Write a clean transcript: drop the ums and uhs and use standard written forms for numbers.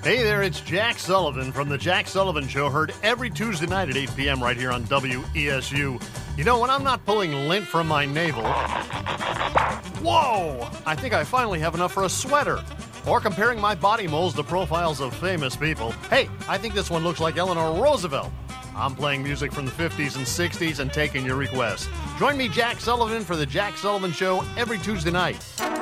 Hey there, it's Jack Sullivan from The Jack Sullivan Show, heard every Tuesday night at 8 p.m. right here on WESU. You know, when I'm not pulling lint from my navel, whoa, I think I finally have enough for a sweater. Or comparing my body moles to profiles of famous people. Hey, I think this one looks like Eleanor Roosevelt. I'm playing music from the 50s and 60s and taking your requests. Join me, Jack Sullivan, for The Jack Sullivan Show every Tuesday night.